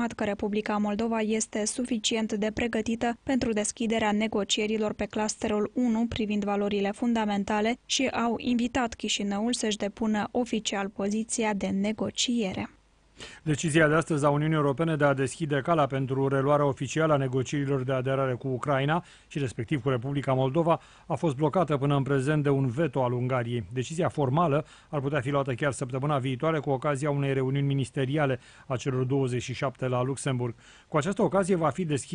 afirmat că Republica Moldova este suficient de pregătită pentru deschiderea negocierilor pe clusterul 1 privind valorile fundamentale și au invitat Chișinăul să-și depună oficial poziția de negociere. Decizia de astăzi a Uniunii Europene de a deschide calea pentru reluarea oficială a negocierilor de aderare cu Ucraina și respectiv cu Republica Moldova a fost blocată până în prezent de un veto al Ungariei. Decizia formală ar putea fi luată chiar săptămâna viitoare cu ocazia unei reuniuni ministeriale a celor 27 la Luxemburg. Cu această ocazie va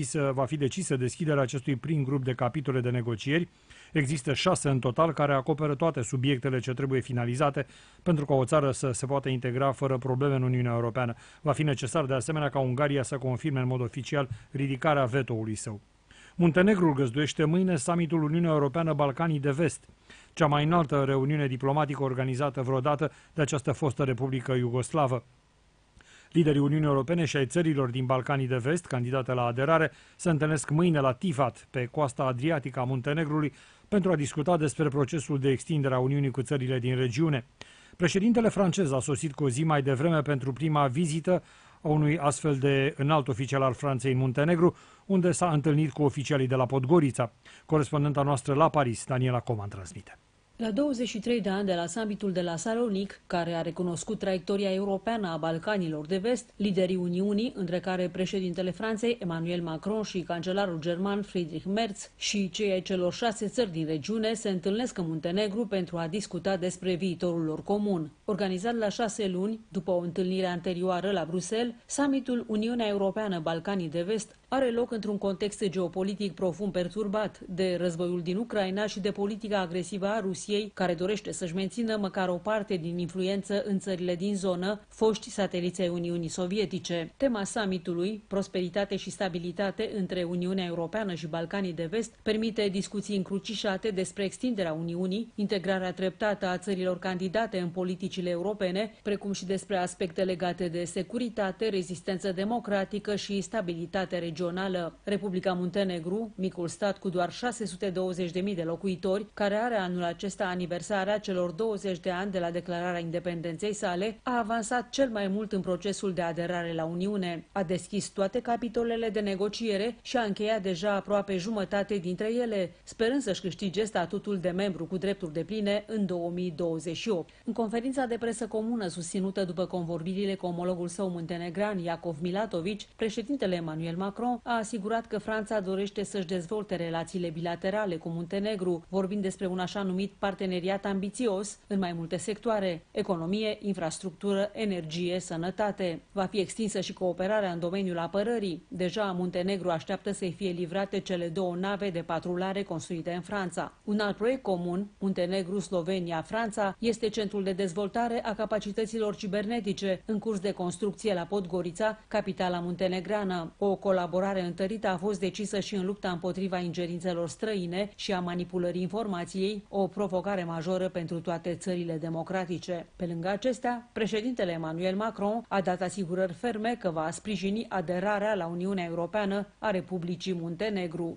fi decisă deschiderea acestui prim grup de capitole de negocieri. Există 6 în total care acoperă toate subiectele ce trebuie finalizate pentru ca o țară să se poată integra fără probleme în Uniunea Europeană. Va fi necesar de asemenea ca Ungaria să confirme în mod oficial ridicarea vetoului său. Muntenegru găzduiește mâine summitul Uniunea Europeană-Balcanii de Vest, cea mai înaltă reuniune diplomatică organizată vreodată de această fostă Republică Iugoslavă. Liderii Uniunii Europene și ai țărilor din Balcanii de Vest, candidate la aderare, se întâlnesc mâine la Tifat, pe coasta adriatică a Muntenegrului, pentru a discuta despre procesul de extindere a Uniunii cu țările din regiune. Președintele francez a sosit cu o zi mai devreme pentru prima vizită a unui astfel de înalt oficial al Franței în Muntenegru, unde s-a întâlnit cu oficialii de la Podgorița. Corespondenta noastră la Paris, Daniela Coman, transmite. La 23 de ani de la summitul de la Salonic, care a recunoscut traiectoria europeană a Balcanilor de Vest, liderii Uniunii, între care președintele Franței Emmanuel Macron și cancelarul german Friedrich Merz și cei ai celor 6 țări din regiune, se întâlnesc în Muntenegru pentru a discuta despre viitorul lor comun. Organizat la 6 luni, după o întâlnire anterioară la Bruxelles, summitul Uniunea Europeană-Balcanii de Vest are loc într-un context geopolitic profund perturbat de războiul din Ucraina și de politica agresivă a Rusiei, care dorește să-și mențină măcar o parte din influență în țările din zonă, foști sateliți ai Uniunii Sovietice. Tema summitului, prosperitate și stabilitate între Uniunea Europeană și Balcanii de Vest, permite discuții încrucișate despre extinderea Uniunii, integrarea treptată a țărilor candidate în politicile europene, precum și despre aspecte legate de securitate, rezistență democratică și stabilitate regională. Republica Muntenegru, micul stat cu doar 620.000 de locuitori, care are anul acesta aniversarea celor 20 de ani de la declararea independenței sale, a avansat cel mai mult în procesul de aderare la Uniune. A deschis toate capitolele de negociere și a încheiat deja aproape jumătate dintre ele, sperând să-și câștige statutul de membru cu drepturi depline în 2028. În conferința de presă comună susținută după convorbirile cu omologul său muntenegran Iacov Milatović, președintele Emmanuel Macron a asigurat că Franța dorește să-și dezvolte relațiile bilaterale cu Muntenegru, vorbind despre un așa numit parteneriat ambițios în mai multe sectoare: economie, infrastructură, energie, sănătate. Va fi extinsă și cooperarea în domeniul apărării. Deja Muntenegru așteaptă să-i fie livrate cele 2 nave de patrulare construite în Franța. Un alt proiect comun, Muntenegru, Slovenia, Franța, este centrul de dezvoltare a capacităților cibernetice, în curs de construcție la Podgorița, capitala muntenegrană. O colaborare întărită a fost decisă și în lupta împotriva ingerințelor străine și a manipulării informației, o provocare majoră pentru toate țările democratice. Pe lângă acestea, președintele Emmanuel Macron a dat asigurări ferme că va sprijini aderarea la Uniunea Europeană a Republicii Muntenegru.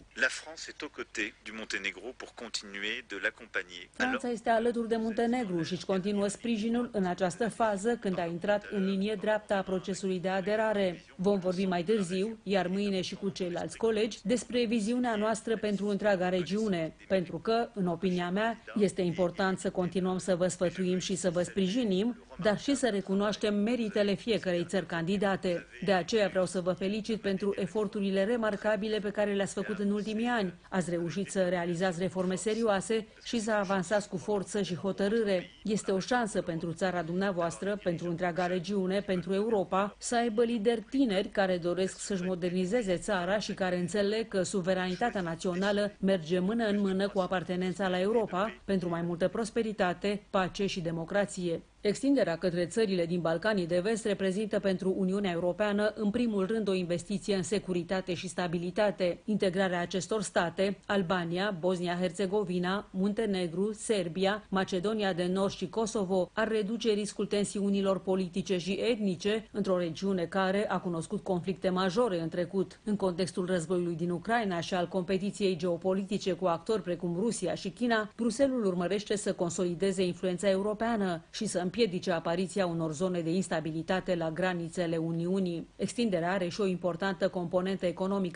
Franța este alături de Muntenegru și își continuă sprijinul în această fază, când a intrat în linie dreaptă a procesului de aderare. Vom vorbi mai târziu, iar mâine și cu ceilalți colegi, despre viziunea noastră pentru întreaga regiune, pentru că, în opinia mea, este important să continuăm să vă sfătuim și să vă sprijinim, dar și să recunoaștem meritele fiecărei țări candidate. De aceea vreau să vă felicit pentru eforturile remarcabile pe care le-ați făcut în ultimii ani. Ați reușit să realizați reforme serioase și să avansați cu forță și hotărâre. Este o șansă pentru țara dumneavoastră, pentru întreaga regiune, pentru Europa, să aibă lideri tineri care doresc să-și modernizeze țara și care înțeleg că suveranitatea națională merge mână în mână cu apartenența la Europa pentru mai multă prosperitate, pace și democrație. Extinderea către țările din Balcanii de Vest reprezintă pentru Uniunea Europeană în primul rând o investiție în securitate și stabilitate. Integrarea acestor state, Albania, Bosnia-Herzegovina, Muntenegru, Serbia, Macedonia de Nord și Kosovo, ar reduce riscul tensiunilor politice și etnice într-o regiune care a cunoscut conflicte majore în trecut. În contextul războiului din Ucraina și al competiției geopolitice cu actori precum Rusia și China, Bruxelles urmărește să consolideze influența europeană și să împiedice împiedice apariția unor zone de instabilitate la granițele Uniunii. Extinderea are și o importantă componentă economică